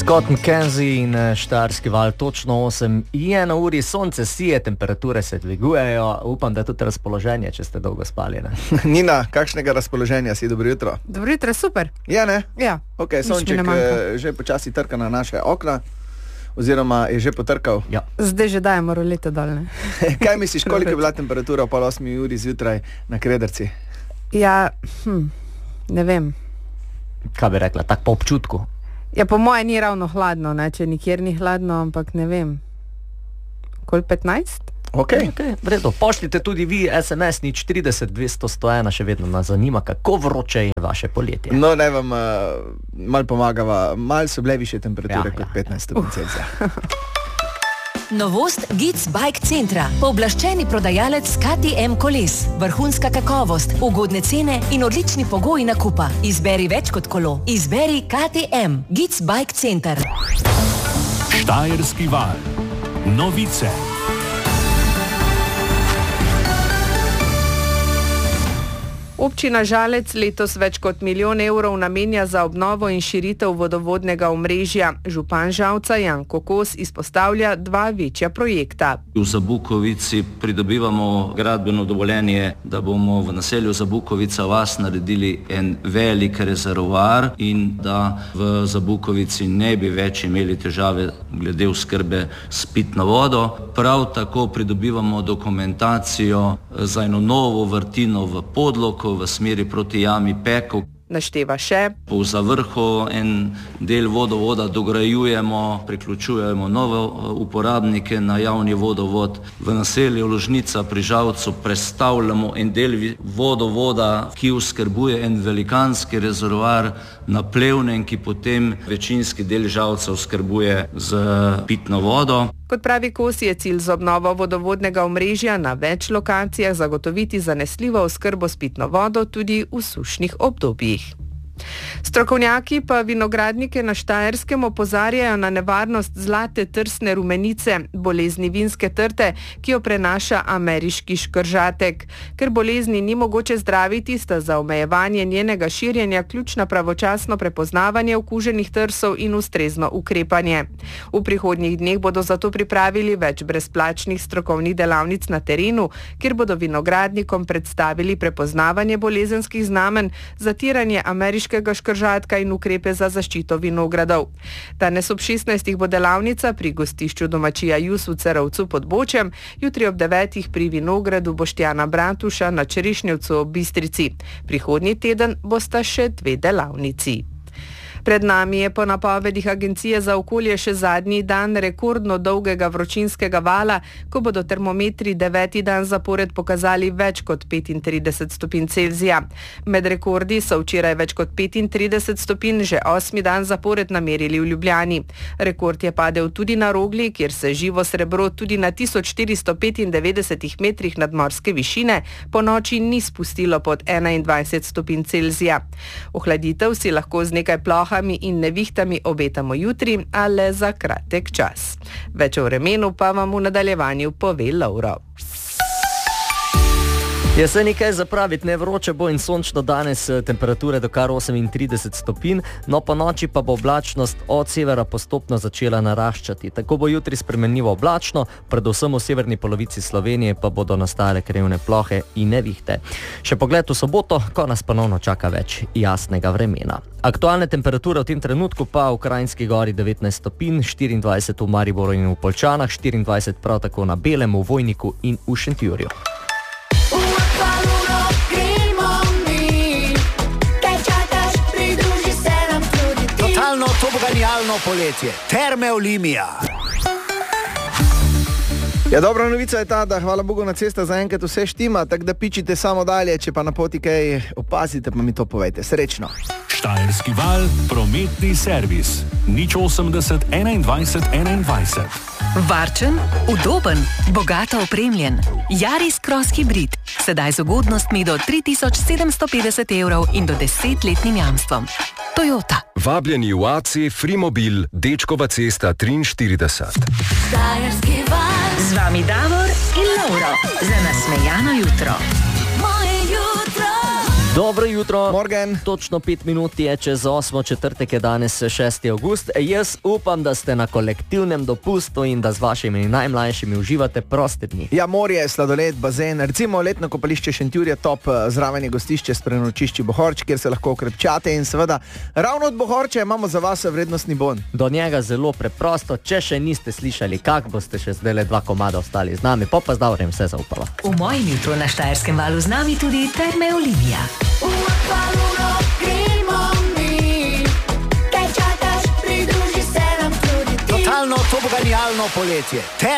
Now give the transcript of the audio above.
Scott McKenzie in Štajerski val, točno 8 je na uri, sonce sije, temperature se dvigujejo, upam, da je tudi razpoloženje, če ste dolgo spali. Ne? Nina, kakšnega razpoloženja si? Dobro jutro. Dobro jutro, super. Ja, ne? Ja. Ok, sonček že počasi trka na naše okna, oziroma je že potrkal. Ja. Zdaj že dajemo rolete dol, ne? Kaj misliš, koliko je bila temperatura ob 8 uri zjutraj na Krederci? Ja, ne vem. Kaj bi rekla, tak po občutku? Ja, po moje ni ravno hladno, ne? Če nikjer ni hladno, ampak ne vem. Koliko 15? Ok. V redu. Pošljite tudi vi SMS nič 30 200 101, še vedno nas zanima, kako vroče je vaše poletje. No, naj vam malo pomagava. Malo so bile više temperature kot 15 stopinj Celzija. Novost Gic Bike Centra. Pooblaščeni prodajalec KTM koles. Vrhunska kakovost, ugodne cene in odlični pogoji nakupa. Izberi več kot kolo. Izberi KTM. Gic Bike Center. Štajerski val. Novice. Občina Žalec letos več kot 1 milijon evrov namenja za obnovo in širitev vodovodnega omrežja. Župan Žalca Jan Kokos izpostavlja 2 večja projekta. V Zabukovici pridobivamo gradbeno dovoljenje, da bomo v naselju Zabukovica vas naredili en velik rezervoar in da v Zabukovici ne bi več imeli težave glede oskrbe s pitno vodo. Prav tako pridobivamo dokumentacijo za eno novo vrtino v Podloku v smeri proti jami Pekov. Našteva še. Po zavrhu en del vodovoda dograjujemo, priključujemo nove uporabnike na javni vodovod. V naselju Ložnica pri Žalcu prestavljamo en del vodovoda, ki oskrbuje en velikanski rezervoar na Plevnem, ki potem večinski del Žalca oskrbuje z pitno vodo. Kot pravi Kos, je cilj z obnovo vodovodnega omrežja na več lokacijah zagotoviti zanesljivo oskrbo s pitno vodo tudi v sušnih obdobjih. Strokovnjaki pa vinogradnike na Štajerskem opozarjajo na nevarnost zlate trsne rumenice, bolezni vinske trte, ki jo prenaša ameriški škržatek. Ker bolezni ni mogoče zdraviti, sta za omejevanje njenega širjenja ključna pravočasno prepoznavanje okuženih trsov in ustrezno ukrepanje. V prihodnjih dneh bodo zato pripravili več brezplačnih strokovnih delavnic na terenu, kjer bodo vinogradnikom predstavili prepoznavanje bolezenskih znamen, zatiranje ameriškega škržatka in ukrepe za zaščito vinogradov. Danes ob 16. bo delavnica pri gostišču domačija Jus v Cerovcu pod Bočem, jutri ob 9. pri vinogradu Boštjana Bratuša na Čerišnjevcu ob Bistrici. Prihodnji teden bosta še 2 delavnici. Pred nami je po napovedih Agencije za okolje še zadnji dan rekordno dolgega vročinskega vala, ko bodo termometri 9. dan zapored pokazali več kot 35 stopinj Celzija. Med rekordi so včeraj več kot 35 stopinj že 8. dan zapored namerili v Ljubljani. Rekord je padel tudi na Rogli, kjer se živo srebro tudi na 1495 metrih nadmorske višine po noči ni spustilo pod 21 stopinj Celzija. Ohladitev si lahko z nekaj plohami in nevihtami obetamo jutri, a le za kratek čas. Več o vremenu pa vam v nadaljevanju pove Lovro. Jeseni kaj zapraviti, ne, vroče bo in sončno danes, temperature do kar 38 stopinj, no po noči pa bo oblačnost od severa postopno začela naraščati. Tako bo jutri spremenljivo oblačno, predvsem v severni polovici Slovenije pa bodo nastale krevne plohe in nevihte. Še pogled v soboto, ko nas ponovno čaka več jasnega vremena. Aktualne temperature v tem trenutku pa v Kranjski Gori 19 stopinj, 24 v Mariboru in v Poljčanah, 24 prav tako na Belem, v Vojniku in v Šentjurju. To bo genialno poletje. Terme Olimia. Ja, dobra novica je ta, da hvala Bogu na cesta zaenkrat vse štima, tako da pičite samo dalje, če pa na poti kaj opazite, pa mi to povejte. Srečno. Štajerski val, prometni servis. 080 21 21. Varčen, udoben, bogato opremljen. Yaris Cross Hybrid. Sedaj z ugodnostmi do 3750 evrov in do 10-letnim jamstvom. Toyota. Vabljeni v AC Frimobil, Dečkova cesta 43. Štajerski val. Z vami Davor in Lauro. Za nasmejano jutro. Moje jutro. Dobro jutro. Morgen. Točno 5 minut je čez 8, četrtek je danes 6. avgust. Jaz upam, da ste na kolektivnem dopustu in da z vašimi najmlajšimi uživate proste dni. Ja, morje, sladoled, bazen, recimo letno kopališče Šentjur je top, zraven je gostišče s prenočišči Bohorč, kjer se lahko okrepčate in seveda ravno od Bohorča imamo za vas vrednostni bon. Do njega zelo preprosto, če še niste slišali, kak boste še zdaj 2 komada ostali z nami, pa z Davorjem vse zaupala. V mojem jutru na Štajerskem valu z nami tudi Terme Olimia. Totalno turbo genialno poletje.